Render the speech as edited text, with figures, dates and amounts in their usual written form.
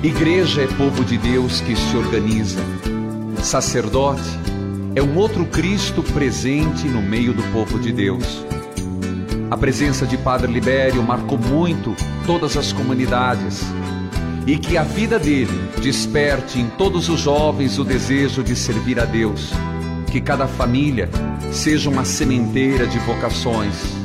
Igreja é povo de Deus que se organiza. Sacerdote é um outro Cristo presente no meio do povo de Deus. A presença de Padre Libério marcou muito todas as comunidades, e que a vida dele desperte em todos os jovens o desejo de servir a Deus. Que cada família seja uma sementeira de vocações.